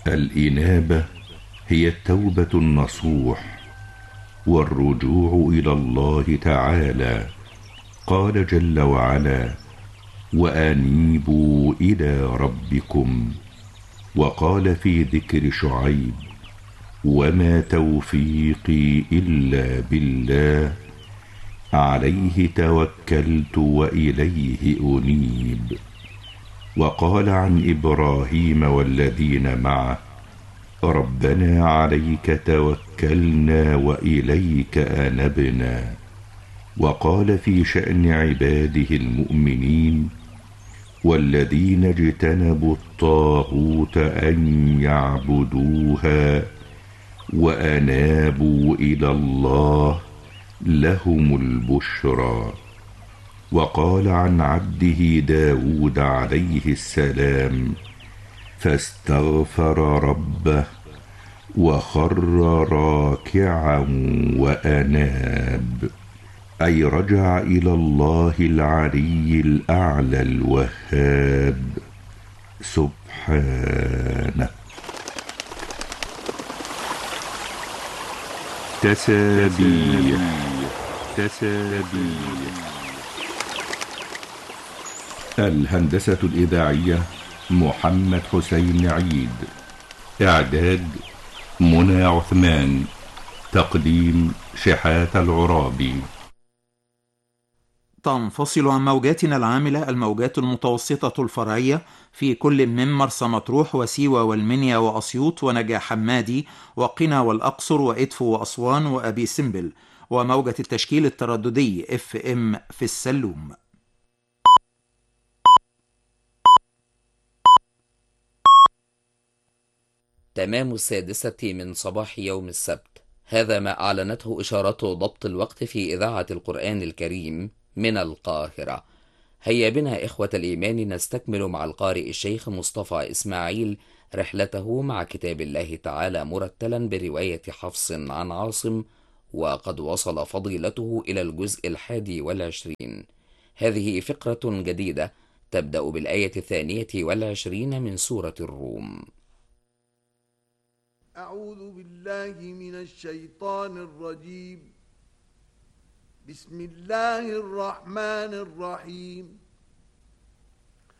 الإنابة هي التوبة النصوح والرجوع إلى الله تعالى. قال جل وعلا: وأنيبوا إلى ربكم. وقال في ذكر شعيب: وما توفيقي إلا بالله عليه توكلت وإليه أنيب. وقال عن إبراهيم والذين معه: ربنا عليك توكلنا وإليك أنبنا. وقال في شأن عباده المؤمنين: والذين اجتنبوا الطاغوت أن يعبدوها وأنابوا إلى الله لهم البشرى. وقال عن عبده داود عليه السلام: فاستغفر ربه وخر راكعا وأناب، أي رجع إلى الله العلي الأعلى الوهاب سبحانه. تسابيح. الهندسة الإذاعية محمد حسين عيد. إعداد منى عثمان. تقديم شحات العرابي. تنفصل عن موجاتنا العاملة الموجات المتوسطة الفرعية في كل من مرسى مطروح وسيوة والمنيا وأسيوط ونجع حمادي وقنا والأقصر وإدفو وأسوان وأبي سمبل، وموجة التشكيل الترددي FM في السلوم. تمام 6 من صباح يوم السبت. هذا ما أعلنته إشارات ضبط الوقت في إذاعة القرآن الكريم من القاهرة. هيا بنا إخوة الإيمان نستكمل مع القارئ الشيخ مصطفى إسماعيل رحلته مع كتاب الله تعالى مرتلا برواية حفص عن عاصم، وقد وصل فضيلته إلى الجزء 21. هذه فقرة جديدة تبدأ بالآية 22 من سورة الروم. أعوذ بالله من الشيطان الرجيم. بسم الله الرحمن الرحيم.